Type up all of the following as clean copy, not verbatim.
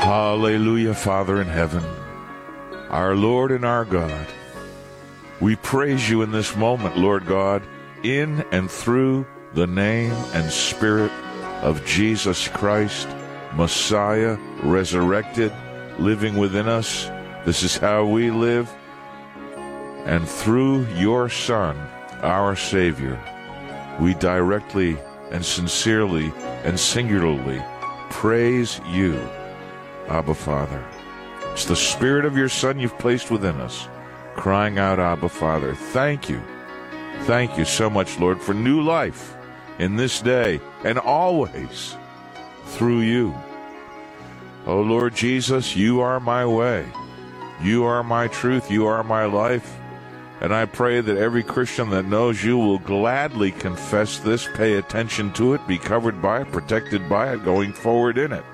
Hallelujah, Father in heaven, our Lord and our God. We praise you in this moment, Lord God, in and through the name and spirit of Jesus Christ, Messiah, resurrected, living within us. This is how we live. And through your Son, our Savior, we directly and sincerely and singularly praise you, Abba, Father. It's the Spirit of your Son you've placed within us, crying out, Abba, Father. Thank you. Thank you so much, Lord, for new life in this day and always through you. Oh, Lord Jesus, you are my way. You are my truth. You are my life. And I pray that every Christian that knows you will gladly confess this, pay attention to it, be covered by it, protected by it, going forward in it.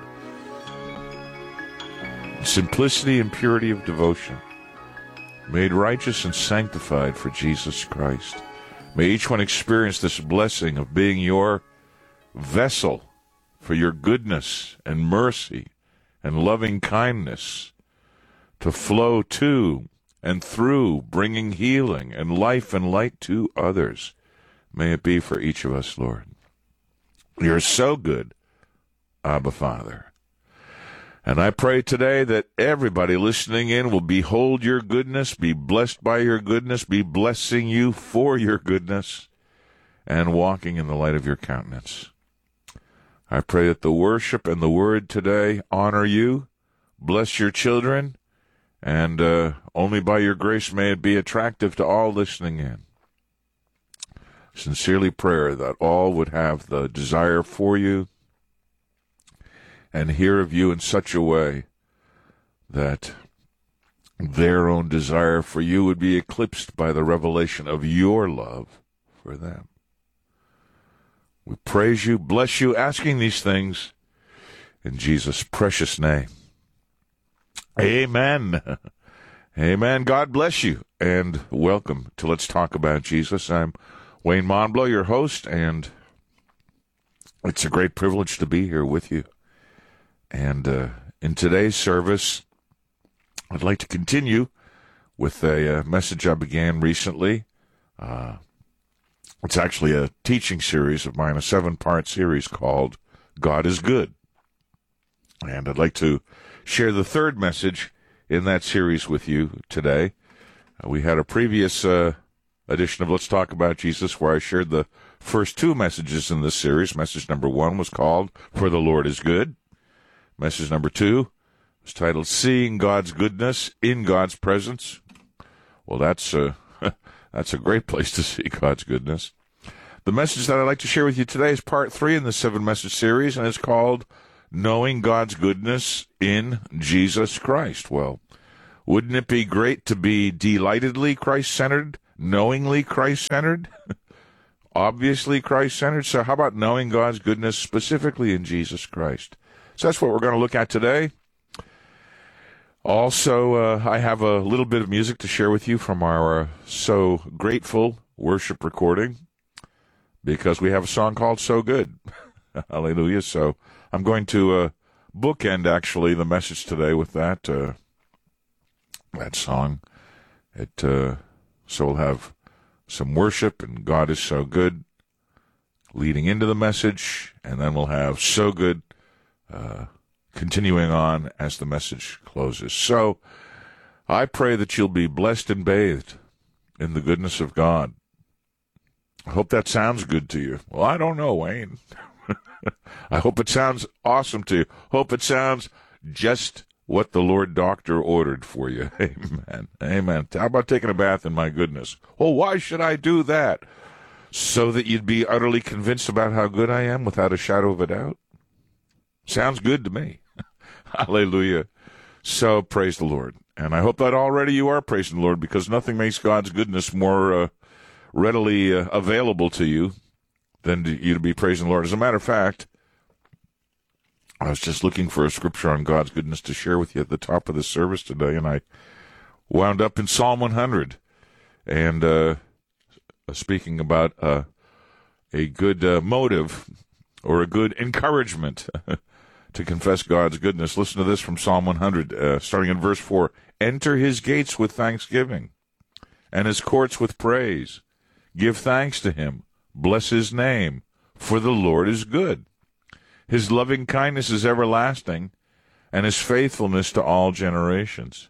Simplicity and purity of devotion, made righteous and sanctified for Jesus Christ. May each one experience this blessing of being your vessel for your goodness and mercy and loving kindness to flow to and through, bringing healing and life and light to others. May it be for each of us, Lord. You're so good, Abba, Father. And I pray today that everybody listening in will behold your goodness, be blessed by your goodness, be blessing you for your goodness, and walking in the light of your countenance. I pray that the worship and the word today honor you, bless your children, and only by your grace may it be attractive to all listening in. Sincerely pray that all would have the desire for you and hear of you in such a way that their own desire for you would be eclipsed by the revelation of your love for them. We praise you, bless you, asking these things in Jesus' precious name. Amen. Amen. God bless you, and welcome to Let's Talk About Jesus. I'm Wayne Monblow, your host, and it's a great privilege to be here with you. And in today's service, I'd like to continue with a message I began recently. It's actually a teaching series of mine, a 7-part series called God is Good. And I'd like to share the third message in that series with you today. We had a previous edition of Let's Talk About Jesus where I shared the first 2 messages in this series. Message number 1 was called For the Lord is Good. Message number 2 was titled Seeing God's Goodness in God's Presence. Well, that's a great place to see God's goodness. The message that I'd like to share with you today is part 3 in the 7-message series, and it's called Knowing God's Goodness in Jesus Christ. Well, wouldn't it be great to be delightedly Christ-centered, knowingly Christ-centered, obviously Christ-centered? So how about knowing God's goodness specifically in Jesus Christ? So that's what we're going to look at today. Also, I have a little bit of music to share with you from our So Grateful worship recording, because we have a song called So Good. Hallelujah. So I'm going to bookend, actually, the message today with that song. So we'll have some worship, and God is so good, leading into the message, and then we'll have So Good continuing on as the message closes. So I pray that you'll be blessed and bathed in the goodness of God. I hope that sounds good to you. Well, I don't know, Wayne. I hope it sounds awesome to you. Hope it sounds just what the Lord Doctor ordered for you. Amen. Amen. How about taking a bath in my goodness? Well, why should I do that? So that you'd be utterly convinced about how good I am without a shadow of a doubt? Sounds good to me. Hallelujah. So praise the Lord. And I hope that already you are praising the Lord, because nothing makes God's goodness more readily available to you than you to be praising the Lord. As a matter of fact, I was just looking for a scripture on God's goodness to share with you at the top of the service today, and I wound up in Psalm 100. And speaking about a good motive or a good encouragement to confess God's goodness. Listen to this from Psalm 100, starting in verse 4. Enter his gates with thanksgiving and his courts with praise. Give thanks to him. Bless his name, for the Lord is good. His loving kindness is everlasting, and his faithfulness to all generations.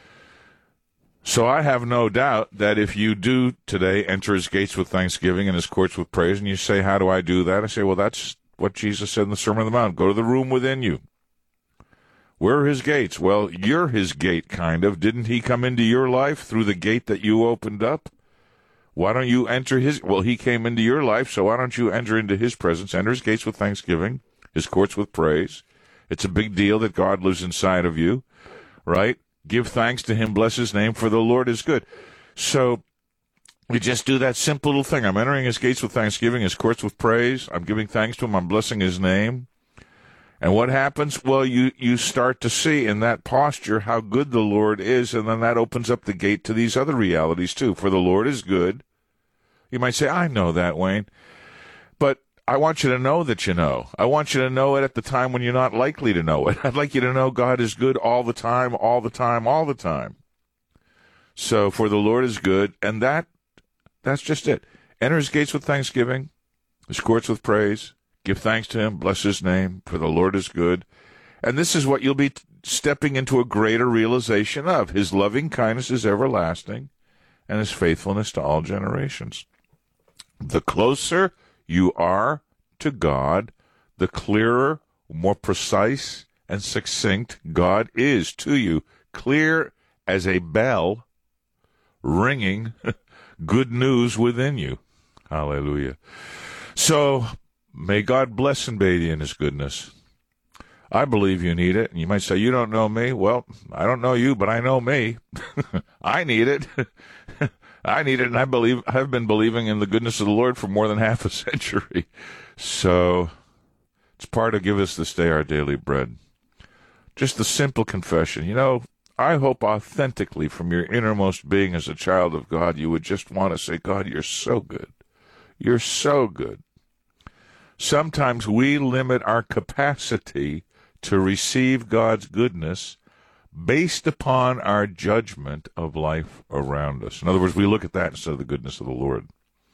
So I have no doubt that if you do today enter his gates with thanksgiving and his courts with praise, and you say, how do I do that? I say, well, that's what Jesus said in the Sermon on the Mount. Go to the room within you. Where are his gates? Well, you're his gate, kind of. Didn't he come into your life through the gate that you opened up? Why don't you enter his? Well, he came into your life, so why don't you enter into his presence? Enter his gates with thanksgiving, his courts with praise. It's a big deal that God lives inside of you, right? Give thanks to him, bless his name, for the Lord is good. So we just do that simple little thing. I'm entering his gates with thanksgiving, his courts with praise. I'm giving thanks to him. I'm blessing his name. And what happens? Well, you start to see in that posture how good the Lord is, and then that opens up the gate to these other realities too. For the Lord is good. You might say, I know that, Wayne. But I want you to know that you know. I want you to know it at the time when you're not likely to know it. I'd like you to know God is good all the time, all the time, all the time. So, for the Lord is good, and that's just it. Enter his gates with thanksgiving, his courts with praise. Give thanks to him, bless his name, for the Lord is good. And this is what you'll be stepping into a greater realization of. His loving kindness is everlasting, and his faithfulness to all generations. The closer you are to God, the clearer, more precise, and succinct God is to you. Clear as a bell ringing good news within you. Hallelujah. So, may God bless and bathe you in his goodness. I believe you need it. And you might say, you don't know me. Well, I don't know you, but I know me. I need it. I need it, and I've been believing in the goodness of the Lord for more than half a century. So it's part of Give Us This Day Our Daily Bread. Just the simple confession. You know, I hope authentically from your innermost being as a child of God, you would just want to say, God, you're so good. You're so good. Sometimes we limit our capacity to receive God's goodness based upon our judgment of life around us. In other words, we look at that instead of the goodness of the Lord.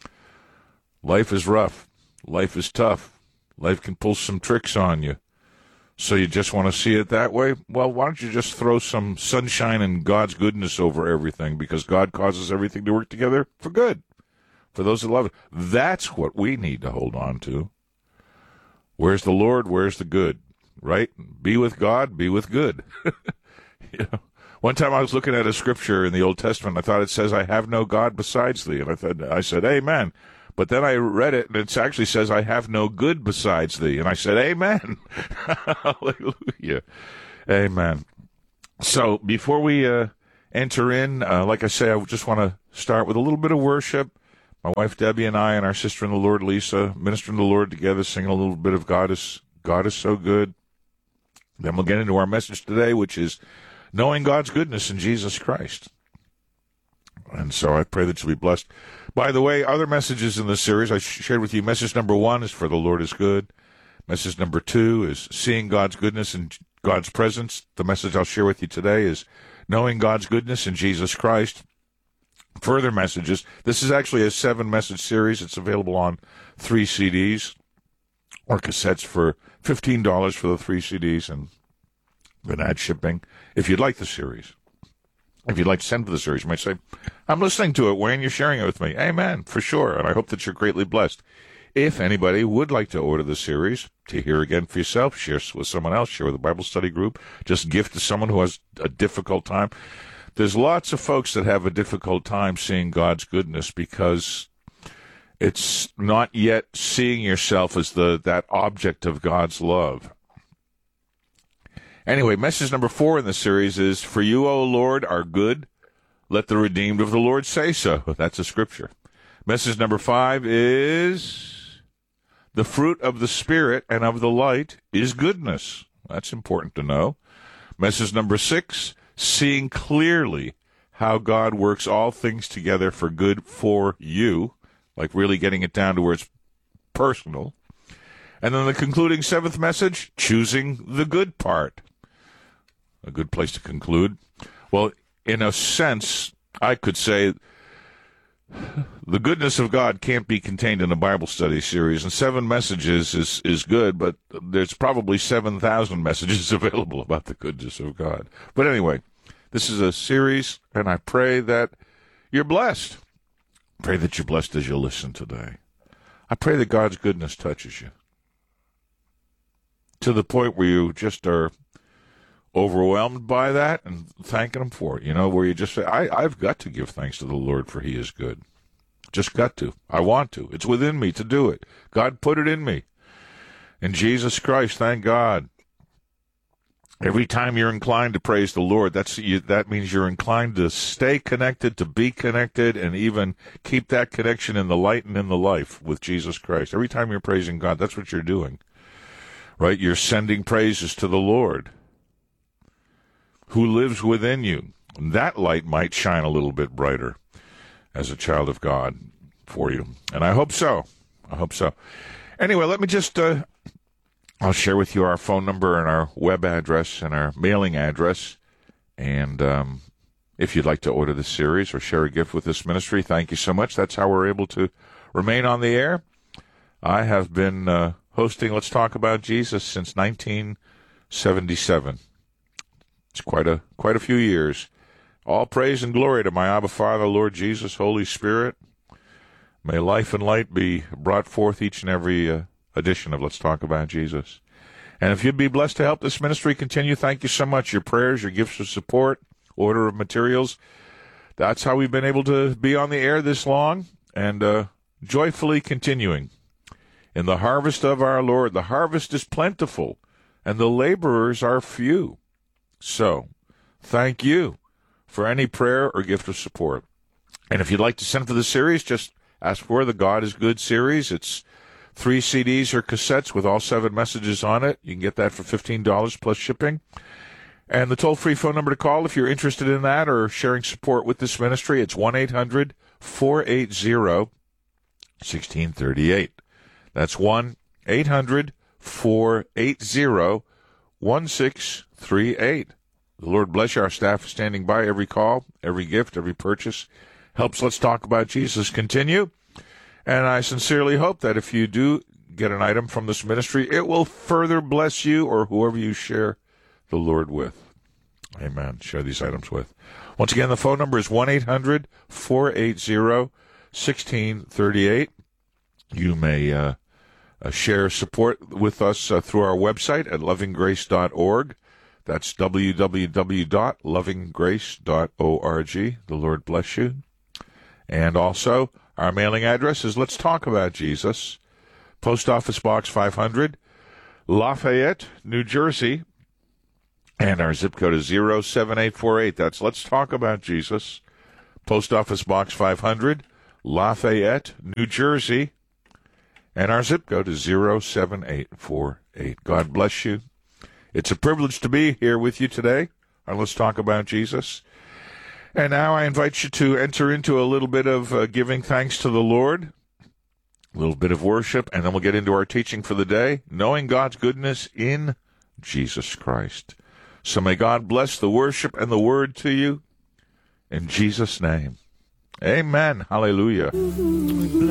Life is rough. Life is tough. Life can pull some tricks on you. So you just want to see it that way? Well, why don't you just throw some sunshine and God's goodness over everything, because God causes everything to work together for good, for those that love it. That's what we need to hold on to. Where's the Lord? Where's the good? Right? Be with God, be with good. You know, one time I was looking at a scripture in the Old Testament. I thought it says, I have no God besides thee. And I said, amen. But then I read it, and it actually says, I have no good besides thee. And I said, amen. Hallelujah. Amen. So before we enter in, like I say, I just want to start with a little bit of worship. My wife Debbie and I and our sister in the Lord, Lisa, ministering the Lord together, singing a little bit of God is so good. Then we'll get into our message today, which is knowing God's goodness in Jesus Christ. And so I pray that you'll be blessed. By the way, other messages in this series I shared with you. Message number 1 is For the Lord is Good. Message number 2 is Seeing God's Goodness in God's Presence. The message I'll share with you today is Knowing God's Goodness in Jesus Christ. Further messages. This is actually a 7-message series. It's available on 3 CDs or cassettes for $15 for the 3 CDs, and then add shipping. If you'd like the series, if you'd like to send for the series, you might say, I'm listening to it, Wayne, you're sharing it with me. Amen, for sure, and I hope that you're greatly blessed. If anybody would like to order the series, to hear again for yourself, share with someone else, share with a Bible study group, just gift to someone who has a difficult time. There's lots of folks that have a difficult time seeing God's goodness because it's not yet seeing yourself as that object of God's love. Anyway, message number 4 in the series is, For you, O Lord, are good. Let the redeemed of the Lord say so. That's a scripture. Message number 5 is, The fruit of the Spirit and of the light is goodness. That's important to know. Message number 6, Seeing clearly how God works all things together for good for you. Like really getting it down to where it's personal. And then the concluding seventh message, choosing the good part. A good place to conclude. Well, in a sense, I could say the goodness of God can't be contained in a Bible study series, and 7 messages is good, but there's probably 7,000 messages available about the goodness of God. But anyway, this is a series, and I pray that you're blessed. Pray that you're blessed as you listen today. I pray that God's goodness touches you to the point where you just are overwhelmed by that and thanking him for it. You know, where you just say, I've got to give thanks to the Lord, for he is good. Just got to. I want to. It's within me to do it. God put it in me. In Jesus Christ, thank God. Every time you're inclined to praise the Lord, that means you're inclined to stay connected, to be connected, and even keep that connection in the light and in the life with Jesus Christ. Every time you're praising God, that's what you're doing, right? You're sending praises to the Lord who lives within you. And that light might shine a little bit brighter as a child of God for you. And I hope so. I hope so. Anyway, let me just... I'll share with you our phone number and our web address and our mailing address. And if you'd like to order this series or share a gift with this ministry, thank you so much. That's how we're able to remain on the air. I have been hosting Let's Talk About Jesus since 1977. It's quite a few years. All praise and glory to my Abba Father, Lord Jesus, Holy Spirit. May life and light be brought forth each and every edition of Let's Talk About Jesus. And if you'd be blessed to help this ministry continue, thank you so much. Your prayers, your gifts of support, order of materials. That's how we've been able to be on the air this long and joyfully continuing. In the harvest of our Lord, the harvest is plentiful, and the laborers are few. So, thank you for any prayer or gift of support. And if you'd like to send for the series, just ask for the God is Good series. It's 3 CDs or cassettes with all 7 messages on it. You can get that for $15 plus shipping. And the toll-free phone number to call if you're interested in that or sharing support with this ministry, it's 1-800-480-1638. That's 1-800-480-1638. The Lord bless you. Our staff is standing by. Every call, every gift, every purchase helps Let's Talk About Jesus continue. And I sincerely hope that if you do get an item from this ministry, it will further bless you or whoever you share the Lord with. Amen. Share these items with. Once again, the phone number is 1-800-480-1638. You may share support with us through our website at lovinggrace.org. That's www.lovinggrace.org. The Lord bless you. And also, our mailing address is Let's Talk About Jesus, Post Office Box 500, Lafayette, New Jersey, and our zip code is 07848. That's Let's Talk About Jesus, Post Office Box 500, Lafayette, New Jersey, and our zip code is 07848. God bless you. It's a privilege to be here with you today on Let's Talk About Jesus. And now I invite you to enter into a little bit of giving thanks to the Lord, a little bit of worship, and then we'll get into our teaching for the day, knowing God's goodness in Jesus Christ. So may God bless the worship and the word to you in Jesus' name. Amen. Hallelujah.